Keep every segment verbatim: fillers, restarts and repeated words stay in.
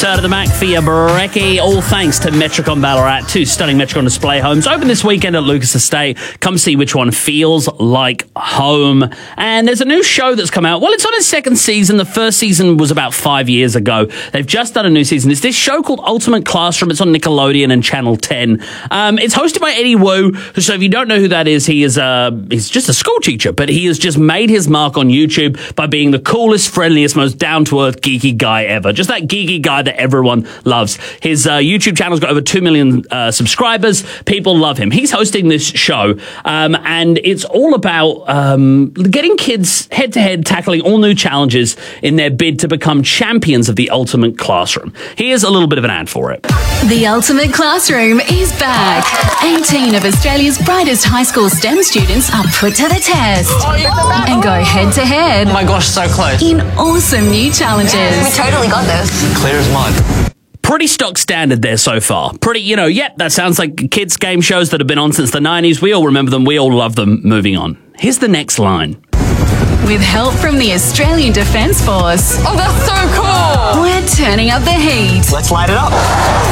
Turn to the Mac for your brekkie. All thanks to Metricon Ballarat. Two stunning Metricon display homes open this weekend at Lucas Estate. Come see which one feels like home. And there's a new show that's come out. Well, it's on its second season. The first season was about five years ago. They've just done a new season. It's this show called Ultimate Classroom. It's on Nickelodeon and Channel ten. Um, it's hosted by Eddie Wu. So if you don't know who that is, he is uh, he's just a school teacher, but he has just made his mark on YouTube by being the coolest, friendliest, most down-to-earth, geeky guy ever. Just that geeky guy that everyone loves. His uh, YouTube channel's got over two million uh, subscribers. People love him. He's hosting this show, um, and it's all about um, getting kids head-to-head, tackling all new challenges in their bid to become champions of the Ultimate Classroom. Here's a little bit of an ad for it. The Ultimate Classroom is back. eighteen of Australia's brightest high school STEM students are put to the test and go head-to-head. Oh my gosh, so close. In awesome new challenges. We totally got this. Clear as mud. Pretty stock standard there so far. Pretty, you know, yep, that sounds like kids' game shows that have been on since the nineties. We all remember them. We all love them. Moving on. Here's the next line. With help from the Australian Defence Force. Oh, that's so cool. We're turning up the heat. Let's light it up.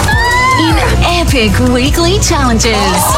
In epic weekly challenges.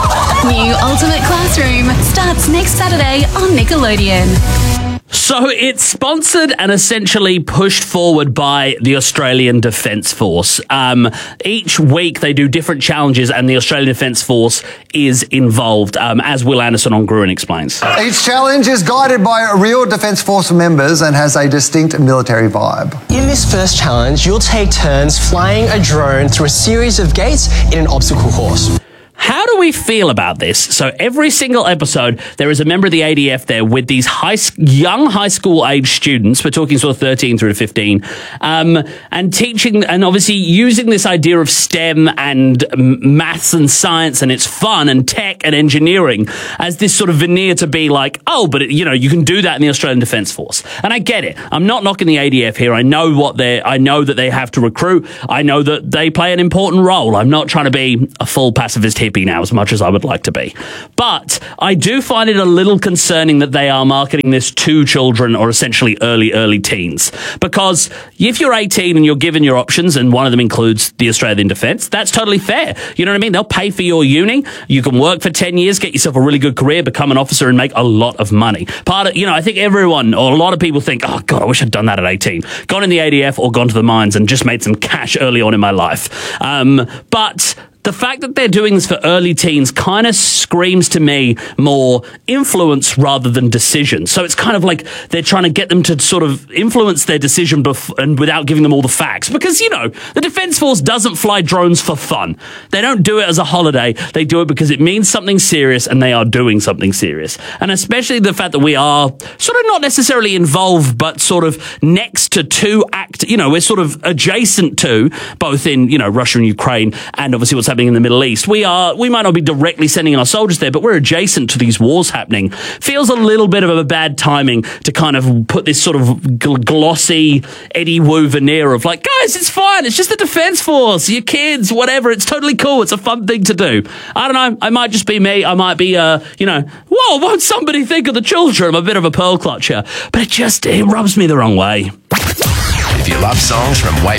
New Ultimate Classroom starts next Saturday on Nickelodeon. So it's sponsored and essentially pushed forward by the Australian Defence Force. Um, each week they do different challenges and the Australian Defence Force is involved, um, as Will Anderson on Gruen explains. Each challenge is guided by real Defence Force members and has a distinct military vibe. In this first challenge, you'll take turns flying a drone through a series of gates in an obstacle course. How do we feel about this? So every single episode, there is a member of the A D F there with these high, young high school age students. We're talking sort of thirteen through to fifteen, um, and teaching and obviously using this idea of STEM and maths and science, and it's fun and tech and engineering as this sort of veneer to be like, oh, but it, you know, you can do that in the Australian Defence Force. And I get it. I'm not knocking the A D F here. I know what they, I know that they have to recruit. I know that they play an important role. I'm not trying to be a full pacifist hippie now as much as I would like to be. But I do find it a little concerning that they are marketing this to children or essentially early, early teens. Because if you're eighteen and you're given your options and one of them includes the Australian Defence, that's totally fair. You know what I mean? They'll pay for your uni. You can work for ten years, get yourself a really good career, become an officer and make a lot of money. Part of, you know, I think everyone or a lot of people think, oh God, I wish I'd done that at eighteen. Gone in the A D F or gone to the mines and just made some cash early on in my life. Um, but the fact that they're doing this for early teens kind of screams to me more influence rather than decision. So it's kind of like they're trying to get them to sort of influence their decision bef- and without giving them all the facts. Because, you know, the Defence Force doesn't fly drones for fun. They don't do it as a holiday. They do it because it means something serious and they are doing something serious. And especially the fact that we are sort of not necessarily involved, but sort of next to two act, you know, we're sort of adjacent to both in, you know, Russia and Ukraine and obviously what's happening in the Middle East. We are, we might not be directly sending our soldiers there, but we're adjacent to these wars happening. Feels a little bit of a bad timing to kind of put this sort of gl- glossy Eddie Wu veneer of like, guys, it's fine. It's just the Defence Force, your kids, whatever. It's totally cool. It's a fun thing to do. I don't know. I might just be me. I might be, uh, you know, whoa, won't somebody think of the children? I'm a bit of a pearl clutcher, but it just, it rubs me the wrong way. If you love songs from way